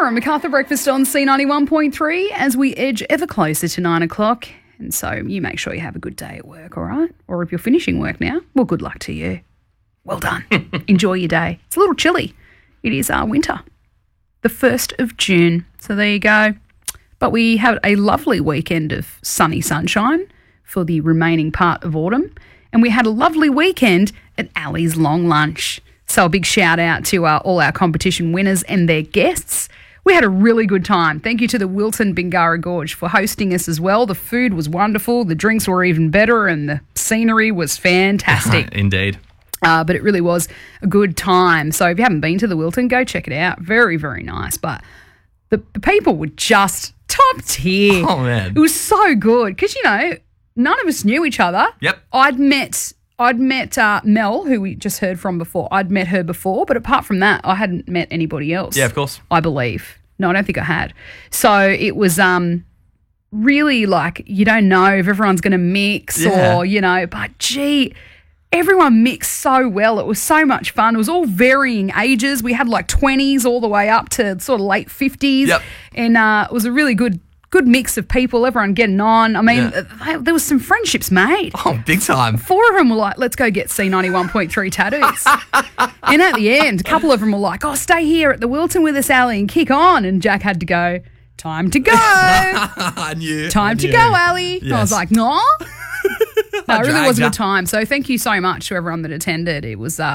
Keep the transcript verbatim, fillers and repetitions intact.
Sarah and MacArthur Breakfast on C ninety-one point three as we edge ever closer to nine o'clock. And so you make sure you have a good day at work, all right? Or if you're finishing work now, well, good luck to you. Well done. Enjoy your day. It's a little chilly. It is our winter, the first of June. So there you go. But we had a lovely weekend of sunny sunshine for the remaining part of autumn. And we had a lovely weekend at Ali's Long Lunch. So a big shout out to uh, all our competition winners and their guests. We had a really good time. Thank you to the Wilton Bingara Gorge for hosting us as well. The food was wonderful. The drinks were even better and the scenery was fantastic. Indeed. Uh, but it really was a good time. So if you haven't been to the Wilton, go check it out. Very, very nice. But the, the people were just top tier. Oh, man. It was so good because, you know, none of us knew each other. Yep. I'd met... I'd met uh, Mel, who we just heard from before. I'd met her before, but apart from that, I hadn't met anybody else. Yeah, of course. I believe. No, I don't think I had. So it was um, really like you don't know if everyone's going to mix Yeah. or, you know, but gee, everyone mixed so well. It was so much fun. It was all varying ages. We had like twenties all the way up to sort of late fifties. Yep. And uh, it was a really good Good mix of people, everyone getting on. I mean, Yeah. uh, there was some friendships made. Oh, big time. Four of them were like, let's go get C ninety-one point three tattoos. And at the end, a couple of them were like, oh, stay here at the Wilton with us, Ali, and kick on. And Jack had to go, time to go. I knew. Time I to knew. go, Ali. Yes. I was like, no. No, it really dragged was a ya. good time. So thank you so much to everyone that attended. It was uh,